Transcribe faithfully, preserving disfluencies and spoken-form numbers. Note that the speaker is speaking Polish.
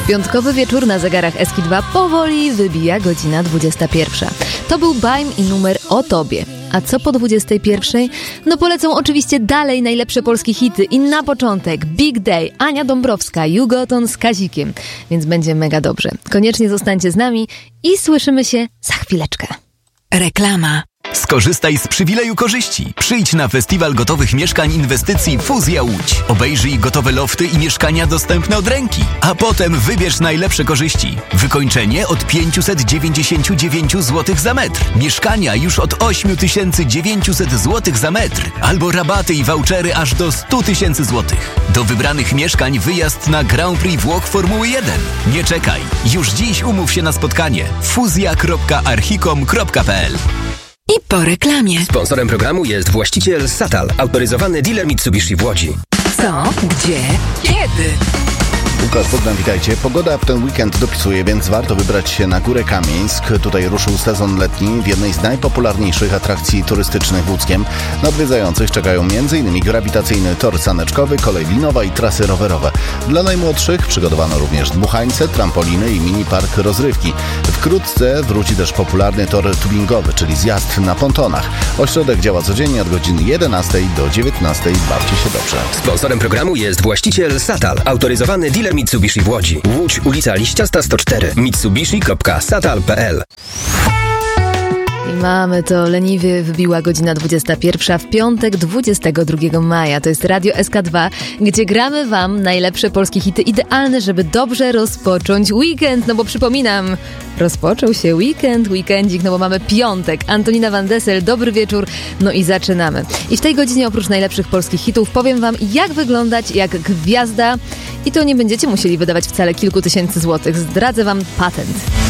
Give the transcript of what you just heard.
Piątkowy wieczór na zegarach Eski dwa powoli wybija godzina dwudziesta pierwsza. To był Bajm i numer O Tobie. A co po dwudziestej pierwszej? No polecą oczywiście dalej najlepsze polskie hity i na początek Big Day, Ania Dąbrowska, Jugoton z Kazikiem. Więc będzie mega dobrze. Koniecznie zostańcie z nami i słyszymy się za chwileczkę. Reklama. Skorzystaj z przywileju korzyści. Przyjdź na Festiwal Gotowych Mieszkań Inwestycji Fuzja Łódź. Obejrzyj gotowe lofty i mieszkania dostępne od ręki. A potem wybierz najlepsze korzyści. Wykończenie od pięćset dziewięćdziesiąt dziewięć złotych za metr. Mieszkania już od osiem tysięcy dziewięćset złotych za metr. Albo rabaty i vouchery aż do sto tysięcy złotych. Do wybranych mieszkań wyjazd na Grand Prix Włoch Formuły jeden. Nie czekaj. Już dziś umów się na spotkanie. fuzja kropka archicom kropka p l. I po reklamie. Sponsorem programu jest właściciel Satal, autoryzowany dealer Mitsubishi w Łodzi. Co? Gdzie? Kiedy? Łukasz Bogdan, witajcie. Pogoda w ten weekend dopisuje, więc warto wybrać się na Górę Kamieńsk. Tutaj ruszył sezon letni w jednej z najpopularniejszych atrakcji turystycznych w Łódzkiem. Na odwiedzających czekają m.in. grawitacyjny tor saneczkowy, kolej linowa i trasy rowerowe. Dla najmłodszych przygotowano również dmuchańce, trampoliny i mini park rozrywki. Wkrótce wróci też popularny tor tubingowy, czyli zjazd na pontonach. Ośrodek działa codziennie od godziny jedenastej do dziewiętnastej. Bawcie się dobrze. Sponsorem programu jest właściciel Satal, autoryzowany dealer Mitsubishi w Łodzi. Łódź, ulica Liściasta sto cztery. mitsubishi kropka satal kropka p l. I mamy to, leniwie wybiła godzina dwudziesta pierwsza w piątek dwudziestego drugiego maja. To jest Radio S K dwa, gdzie gramy wam najlepsze polskie hity, idealne, żeby dobrze rozpocząć weekend. No bo przypominam, rozpoczął się weekend, weekendzik, no bo mamy piątek. Antonina Van Dessel, dobry wieczór, no i zaczynamy. I w tej godzinie oprócz najlepszych polskich hitów powiem wam, jak wyglądać jak gwiazda i to nie będziecie musieli wydawać wcale kilku tysięcy złotych. Zdradzę wam patent.